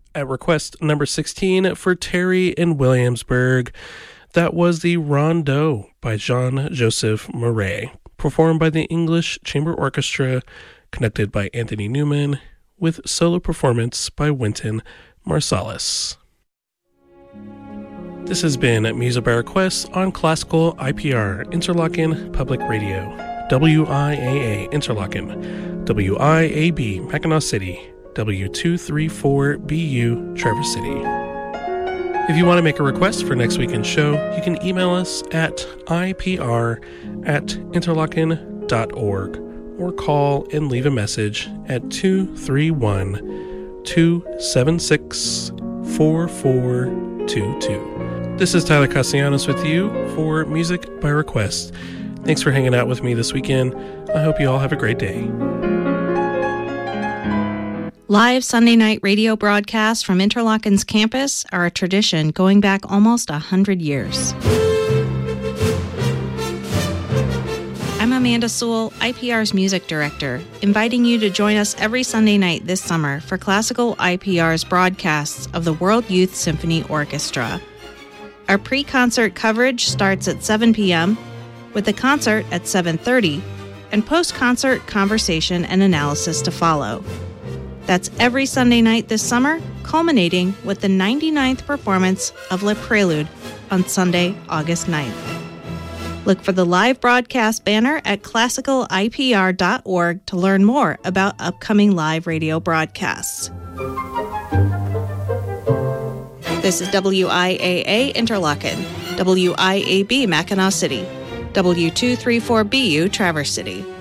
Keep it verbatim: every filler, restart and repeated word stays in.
At request number sixteen for Terry in Williamsburg, that was the Rondeau by Jean-Joseph Murray, performed by the English Chamber Orchestra, conducted by Anthony Newman, with solo performance by Wynton Marsalis. This has been Music by Request on Classical I P R, Interlochen Public Radio, W I A A Interlochen, W I A B Mackinac City, W two three four B U Traverse City. If you want to make a request for next weekend's show, you can email us at I P R at interlochen dot org or call and leave a message at two three one, two seven six, four four two two. This is Tyler Castellanos with you for Music by Request. Thanks for hanging out with me this weekend. I hope you all have a great day. Live Sunday night radio broadcasts from Interlochen's campus are a tradition going back almost one hundred years. I'm Amanda Sewell, I P R's music director, inviting you to join us every Sunday night this summer for Classical I P R's broadcasts of the World Youth Symphony Orchestra. Our pre-concert coverage starts at seven p.m., with the concert at seven thirty, and post-concert conversation and analysis to follow. That's every Sunday night this summer, culminating with the ninety-ninth performance of Le Prelude on Sunday, August ninth. Look for the live broadcast banner at classical I P R dot org to learn more about upcoming live radio broadcasts. This is W I A A Interlochen, W I A B Mackinac City, W two three four B U Traverse City.